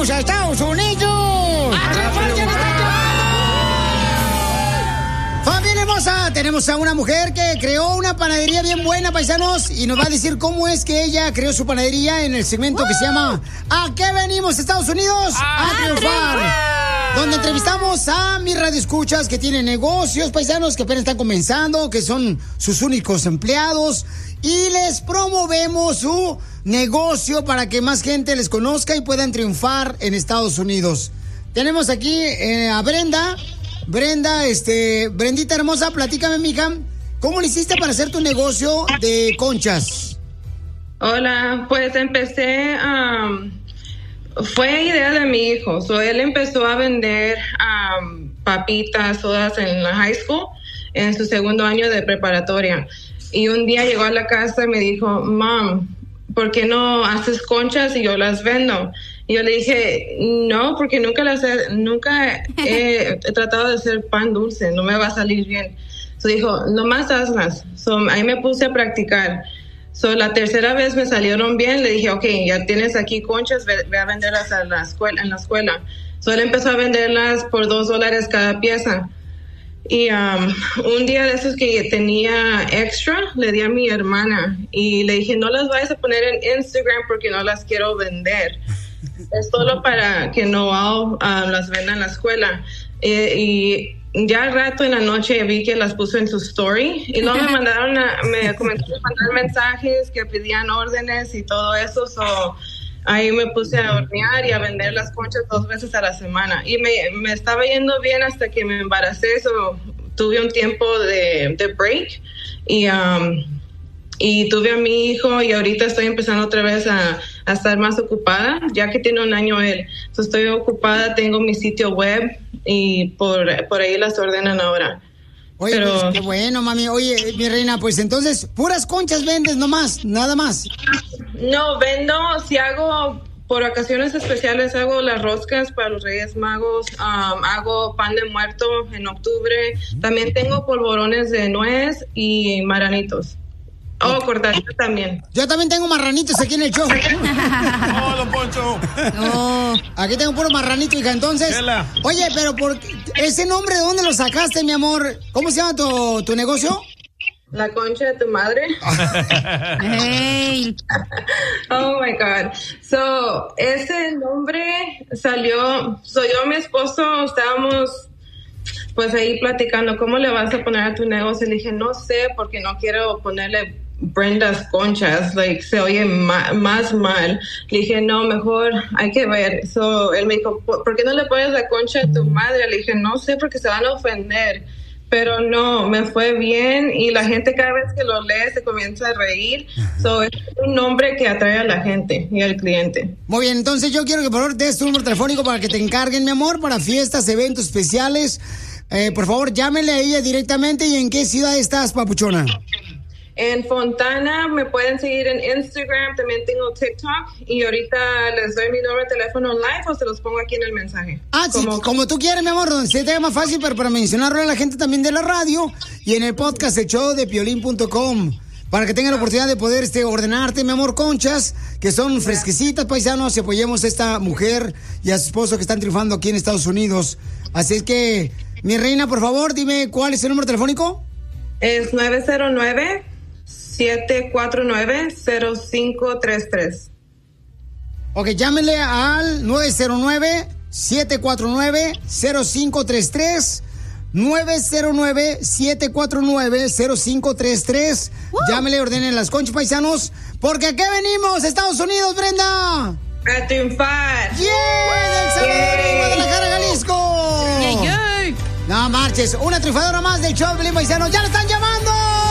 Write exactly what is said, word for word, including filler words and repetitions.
venimos a Estados Unidos! ¡Familia hermosa! Tenemos a una mujer que creó una panadería bien buena, paisanos, y nos va a decir cómo es que ella creó su panadería en el segmento que se llama ¿A qué venimos, Estados Unidos? ¡A, a triunfar! Donde entrevistamos a mis radioescuchas que tienen negocios, paisanos, que apenas están comenzando, que son sus únicos empleados, y les promovemos su negocio para que más gente les conozca y puedan triunfar en Estados Unidos. Tenemos aquí eh, a Brenda. Brenda, este, Brendita hermosa, platícame, mija, ¿cómo le hiciste para hacer tu negocio de conchas? Hola, pues empecé, um, fue idea de mi hijo, so él empezó a vender um, papitas, sodas en la high school, en su segundo año de preparatoria, y un día llegó a la casa y me dijo, Mom, ¿por qué no haces conchas y yo las vendo? Y yo le dije, no, porque nunca las he, nunca he, he tratado de hacer pan dulce, no me va a salir bien. So dijo, nomás hazlas. So ahí me puse a practicar. So la tercera vez me salieron bien, le dije, ok, ya tienes aquí conchas, ve, ve a venderlas a la escuela, en la escuela. So él empezó a venderlas por dos dólares cada pieza. Y um, un día de esos que tenía extra, le di a mi hermana y le dije, no las vayas a poner en Instagram porque no las quiero vender. Es solo para que Noel uh, las venda en la escuela. Eh, y ya al rato en la noche vi que las puso en su story y luego me mandaron a, me comenzaron a mandar mensajes que pedían órdenes y todo eso. So, ahí me puse a hornear y a vender las conchas dos veces a la semana. Y me, me estaba yendo bien hasta que me embaracé. So, tuve un tiempo de, de break y... Um, Y tuve a mi hijo y ahorita estoy empezando otra vez a, a estar más ocupada, ya que tiene un año él. Entonces estoy ocupada, tengo mi sitio web y por, por ahí las ordenan ahora. Oye, Pero... pues qué bueno, mami. Oye, mi reina, pues entonces, puras conchas vendes nomás, nada más. No, vendo, si hago... Por ocasiones especiales hago las roscas para los Reyes Magos, um, hago pan de muerto en octubre. También tengo polvorones de nuez y marranitos. Oh, cortaditos también. Yo también tengo marranitos aquí en el show. ¡Oh, don Poncho! No, aquí tengo puro marranito, hija. Entonces, Chela. Oye, pero por ese nombre, ¿de dónde lo sacaste, mi amor? ¿Cómo se llama tu, tu negocio? La concha de tu madre. Hey. Oh my God. So, ese nombre salió. So, yo y mi esposo estábamos pues ahí platicando, ¿cómo le vas a poner a tu negocio? Le dije, no sé, porque no quiero ponerle Brenda's Conchas, like, se oye ma- más mal. Le dije, no, mejor hay que ver. So, él me dijo, ¿por qué no le pones la concha a tu madre? Le dije, no sé, porque se van a ofender. Pero no, me fue bien y la gente cada vez que lo lee se comienza a reír. So, es un nombre que atrae a la gente y al cliente. Muy bien, entonces yo quiero que por favor des tu número telefónico para que te encarguen, mi amor, para fiestas, eventos especiales. Eh, por favor, llámenle a ella directamente. ¿Y en qué ciudad estás, papuchona? En Fontana, me pueden seguir en Instagram, también tengo TikTok y ahorita les doy mi número de teléfono live o se los pongo aquí en el mensaje. Ah, como, sí, como tú quieres, mi amor, donde se te haga más fácil, pero para mencionarlo a la gente también de la radio y en el podcast el show de piolín punto com, para que tengan la oportunidad de poder este, ordenarte, mi amor, conchas, que son fresquecitas, paisanos, y apoyemos a esta mujer y a su esposo que están triunfando aquí en Estados Unidos. Así es que, mi reina, por favor, dime cuál es el número telefónico. Es nueve cero nueve, siete cuatro nueve, cero cinco tres tres. Ok, llámenle al nueve cero nueve, siete cuatro nueve, cero cinco tres tres. nueve cero nueve, siete cuatro nueve, cero cinco tres tres. Uh. Llámenle, ordenen las conchas, paisanos. Porque aquí venimos, Estados Unidos, Brenda. A triunfar. ¡Yeah! ¡Del Salvador y Guadalajara, Jalisco! ¡Yeah, yeah! No marches, una triunfadora más del show, Pelín, paisanos. ¡Ya la están llamando!